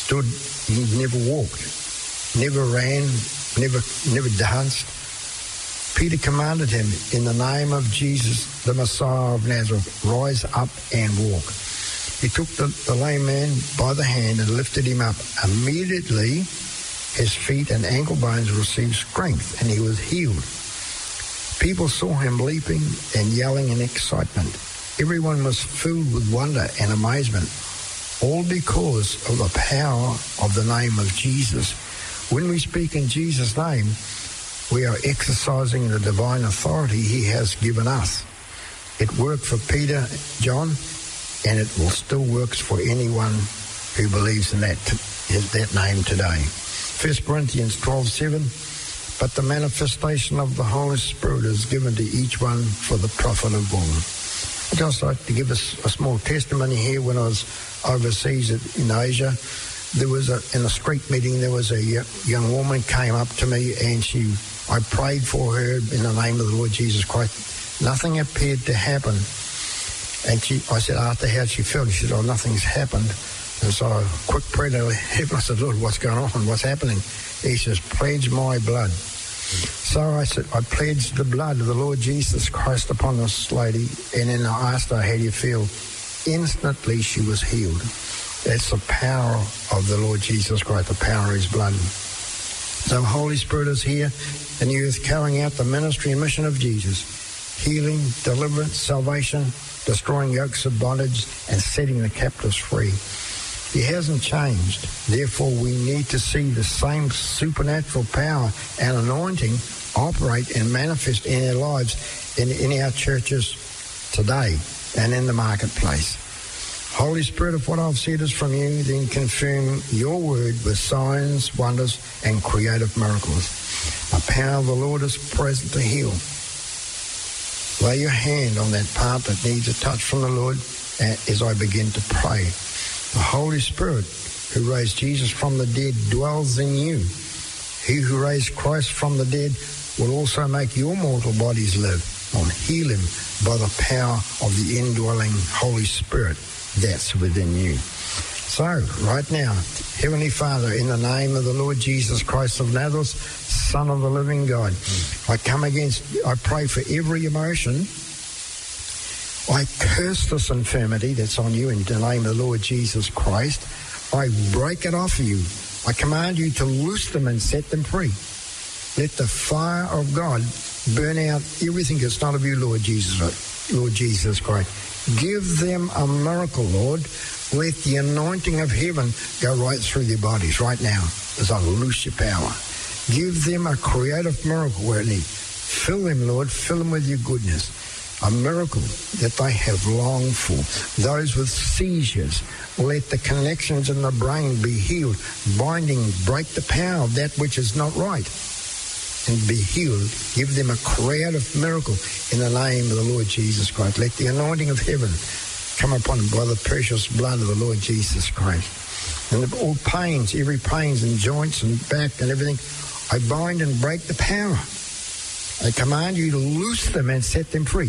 stood, he never walked, never ran, never danced. Peter commanded him, in the name of Jesus, the Messiah of Nazareth, rise up and walk. He took the lame man by the hand and lifted him up. Immediately, his feet and ankle bones received strength, and he was healed. People saw him leaping and yelling in excitement. Everyone was filled with wonder and amazement, all because of the power of the name of Jesus. When we speak in Jesus' name, we are exercising the divine authority he has given us. It worked for Peter, John, and it will still work for anyone who believes in that name today. 1 Corinthians 12:7, but the manifestation of the Holy Spirit is given to each one for the profit of all. I'd just like to give us a small testimony here. When I was overseas in Asia, there was in a street meeting, there was a young woman came up to me, and I prayed for her in the name of the Lord Jesus Christ. Nothing appeared to happen. And I said, after how she felt, she said, nothing's happened. And so a quick prayer to heaven. I said, Lord, what's going on? What's happening? He says, pledge my blood. So I said, I pledged the blood of the Lord Jesus Christ upon this lady, and then I asked her, how do you feel? Instantly she was healed. That's the power of the Lord Jesus Christ, the power of his blood. So the Holy Spirit is here in the earth carrying out the ministry and mission of Jesus. Healing, deliverance, salvation, destroying yokes of bondage, and setting the captives free. He hasn't changed. Therefore, we need to see the same supernatural power and anointing operate and manifest in our lives, in our churches today and in the marketplace. Holy Spirit, if what I've said is from you, then confirm your word with signs, wonders, and creative miracles. The power of the Lord is present to heal. Lay your hand on that part that needs a touch from the Lord as I begin to pray. The Holy Spirit, who raised Jesus from the dead, dwells in you. He who raised Christ from the dead will also make your mortal bodies live. Heal him by the power of the indwelling Holy Spirit that's within you. So, right now, Heavenly Father, in the name of the Lord Jesus Christ of Nazareth, Son of the living God, I pray for every emotion. I curse this infirmity that's on you in the name of the Lord Jesus Christ. I break it off you. I command you to loose them and set them free. Let the fire of God burn out everything that's not of you, Lord Jesus Christ. Give them a miracle, Lord. Let the anointing of heaven go right through their bodies right now as I loose your power. Give them a creative miracle where they need. Fill them, Lord. Fill them with your goodness. A miracle that they have longed for. Those with seizures, let the connections in the brain be healed. Binding, break the power of that which is not right and be healed. Give them a creative miracle in the name of the Lord Jesus Christ. Let the anointing of heaven come upon them by the precious blood of the Lord Jesus Christ. And all pains, every pains in joints and back and everything, I bind and break the power. I command you to loose them and set them free.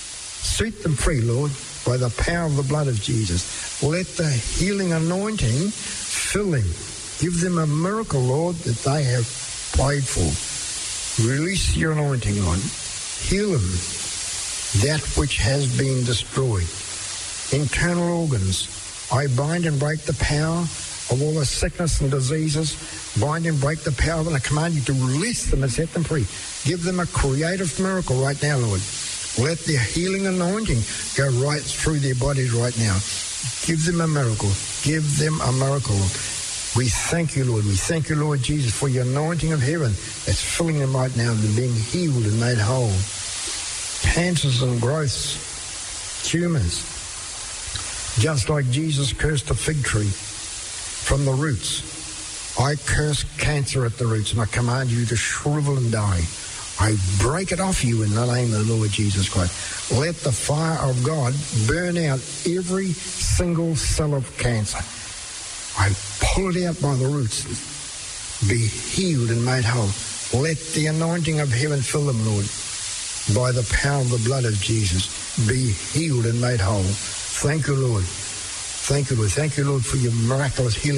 Set them free, Lord, by the power of the blood of Jesus. Let the healing anointing fill them. Give them a miracle, Lord, that they have prayed for. Release your anointing on. Heal them, that which has been destroyed. Internal organs, I bind and break the power of all the sickness and diseases. Bind and break the power, and I command you to release them and set them free. Give them a creative miracle right now, Lord. Let the healing anointing go right through their bodies right now. Give them a miracle. Give them a miracle. We thank you, Lord. We thank you, Lord Jesus, for your anointing of heaven that's filling them right now. They're being healed and made whole. Cancers and growths, tumors. Just like Jesus cursed the fig tree from the roots, I curse cancer at the roots, and I command you to shrivel and die. I break it off you in the name of the Lord Jesus Christ. Let the fire of God burn out every single cell of cancer. I pull it out by the roots. Be healed and made whole. Let the anointing of heaven fill them, Lord, by the power of the blood of Jesus. Be healed and made whole. Thank you, Lord. Thank you, Lord. Thank you, Lord, for your miraculous healing.